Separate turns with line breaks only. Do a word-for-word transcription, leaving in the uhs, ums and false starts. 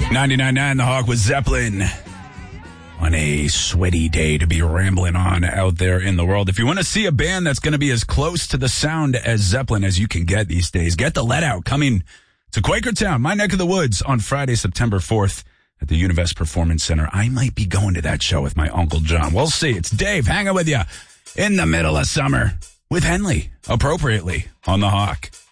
ninety-nine point nine The Hawk with Zeppelin on a sweaty day to be rambling on out there in the world. If you want to see a band that's going to be as close to the sound as Zeppelin as you can get these days, get the Let Out coming to Quakertown, my neck of the woods, on Friday, September fourth at the Univest Performance Center. I might be going to that show with my Uncle John. We'll see. It's Dave hanging with you in the middle of summer with Henley, appropriately, on The Hawk.